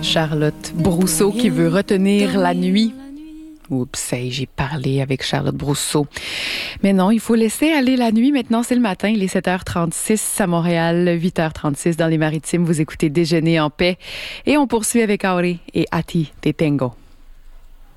Charlotte Brousseau qui veut retenir la nuit. Oups, j'ai parlé avec Charlotte Brousseau. Mais non, il faut laisser aller la nuit. Maintenant, c'est le matin. Il est 7h36 à Montréal, 8h36 dans les Maritimes. Vous écoutez Déjeuner en paix. Et on poursuit avec Auri et Ati Te Tengo.